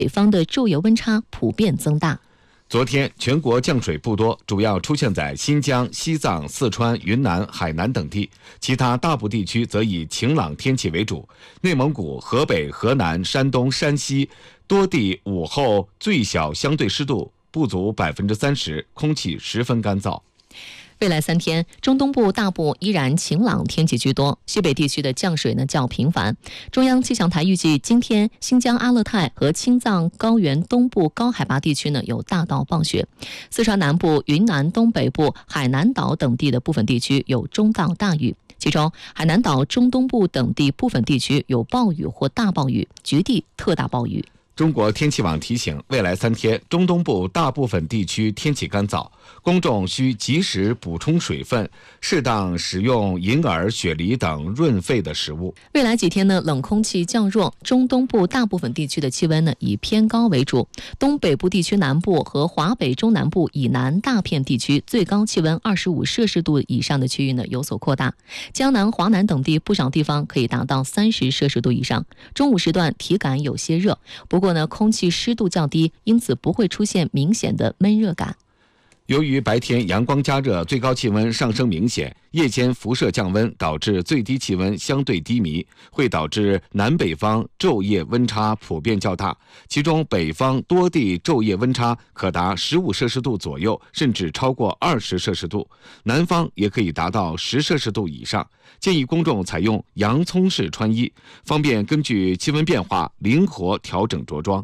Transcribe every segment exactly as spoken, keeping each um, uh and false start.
北方的昼夜温差普遍增大。 昨天全国降水不多，主要出现在新疆、西藏、四川、云南、海南等地，其他大部地区则以晴朗天气为主。内蒙古、河北、河南、山东、山西多地午后最小相对湿度不足百分之三十，空气十分干燥。 未来三天，中东部大部依然晴朗天气居多，西北地区的降水呢较频繁。中央气象台预计，今天新疆阿勒泰和青藏高原东部高海拔地区呢有大到暴雪，四川南部、云南东北部、海南岛等地的部分地区有中到大雨。其中，海南岛中东部等地部分地区有暴雨或大暴雨，局地特大暴雨。 中国天气网提醒，未来三天，中东部大部分地区天气干燥，公众需及时补充水分，适当食用银耳、雪梨等润肺的食物。 未来几天呢，冷空气较弱，中东部大部分地区的气温呢以偏高为主，东北部地区南部和华北中南部以南大片地区最高气温二十五摄氏度以上的区域呢有所扩大，江南、华南等地不少地方可以达到三十摄氏度以上。中午时段体感有些热，不过呢，空气湿度较低，因此不会出现明显的闷热感。 由于白天阳光加热，最高气温上升明显，夜间辐射降温，导致最低气温相对低迷，会导致南北方昼夜温差普遍较大，其中北方多地昼夜温差可达十五摄氏度左右，甚至超过二十摄氏度，南方也可以达到十摄氏度以上。建议公众采用洋葱式穿衣，方便根据气温变化灵活调整着装。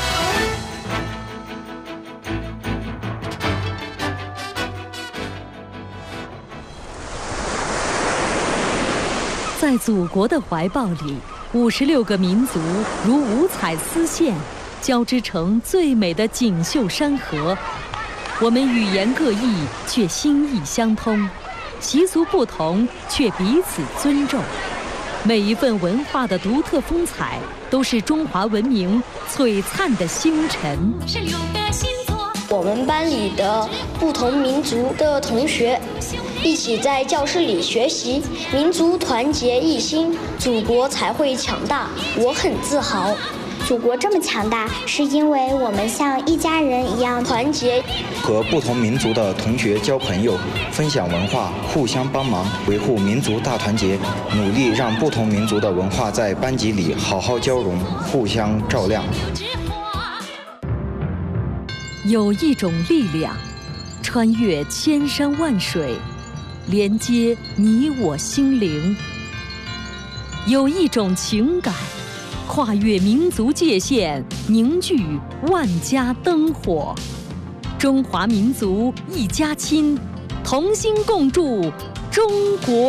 在祖国的怀抱里，五十六个民族如五彩丝线，交织成最美的锦绣山河。我们语言各异，却心意相通；习俗不同，却彼此尊重。每一份文化的独特风采，都是中华文明璀璨的星辰。 我们班里的不同民族的同学一起在教室里学习，民族团结一心，祖国才会强大。我很自豪。 祖国这么强大，是因为我们像一家人一样团结。 和不同民族的同学交朋友，分享文化，互相帮忙，维护民族大团结，努力让不同民族的文化在班级里好好交融，互相照亮。 有一种力量，穿越千山万水，连接你我心灵；有一种情感，跨越民族界限，凝聚万家灯火。中华民族一家亲，同心共筑中国